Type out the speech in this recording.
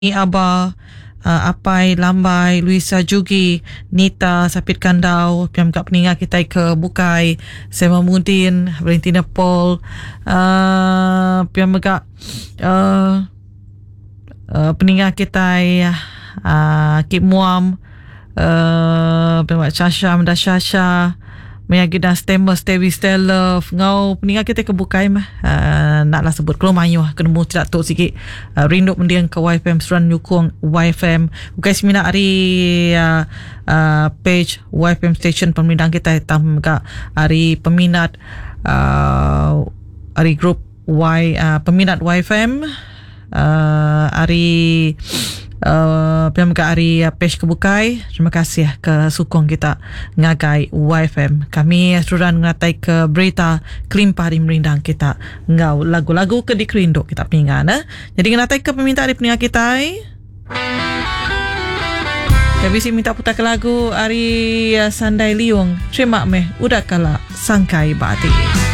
Aba, Apai, Lambai, Luisa Jugi, Nita, Sapit Kandau, piam kat peningat kita ke Bukai, Sema Mudin, Valentina Paul, piam kat peningat kita Kip Muam, piam kat Shasha, Menda Shasha, Mayagida Stemmer, Stevie Stella, ngau peningat kita ke Bukai mah. Naklah sebut kalau mayu kena mu tidak tok sikit. Rindu mendiang ke YFM Seran Nyukong YFM. Bukai semina hari page YFM station peminat kita tam ka hari peminat hari grup peminat YFM hari piam ka hari page ke Bukai. Terima kasih ke sukong kita ngagai YFM. Kami suran ngatai ke berita kelimpah di merindang kita ngau lagu-lagu ke dikerinduk kita pingan. Jadi ngatai ke peminta di peningat kita. Kami si minta putar ke lagu hari Sandai Liung. Terima meh udah kala sangkai bati.